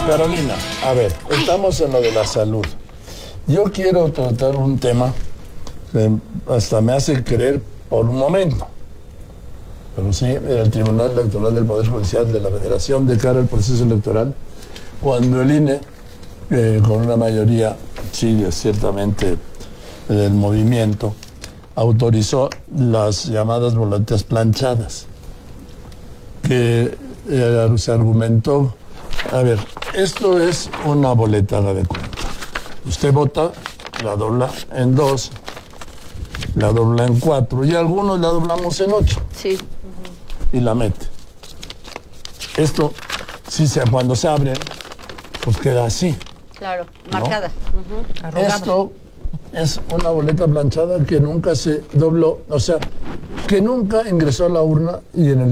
Carolina, a ver, estamos en lo de la salud. Yo quiero tratar un tema que hasta me hace creer por un momento. Pero sí, el Tribunal Electoral del Poder Judicial de la Federación, de cara al proceso electoral, cuando el INE, con una mayoría, sí, ciertamente, del movimiento, autorizó las llamadas boletas planchadas, que se argumentó, a ver, esto es una boleta de cuenta. Usted vota, la dobla en 2, la dobla en 4, y algunos la doblamos en 8. Sí. Y la mete. Esto, cuando se abre, pues queda así. Claro, marcada. ¿No? Esto es una boleta planchada que nunca se dobló, o sea, que nunca ingresó a la urna y en el